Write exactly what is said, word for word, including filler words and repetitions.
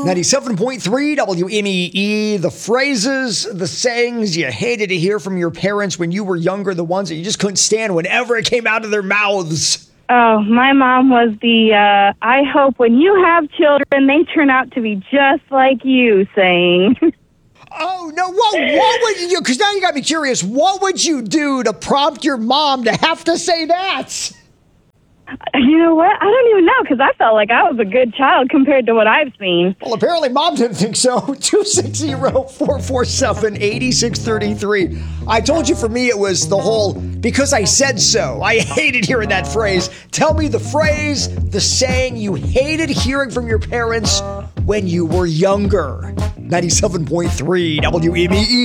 ninety-seven point three W M E E, the phrases, the sayings you hated to hear from your parents when you were younger, the ones that you just couldn't stand whenever it came out of their mouths. Oh, my mom was the, uh, I hope when you have children, they turn out to be just like you saying. Oh, no, what, what would you, because now you got me curious, what would you do to prompt your mom to have to say that? You know what? I don't even know, because I felt like I was a good child compared to what I've seen. Well, apparently mom didn't think so. two six zero, four four seven, eight six three three. I told you for me it was the whole, because I said so. I hated hearing that phrase. Tell me the phrase, the saying you hated hearing from your parents when you were younger. ninety-seven point three W M E E.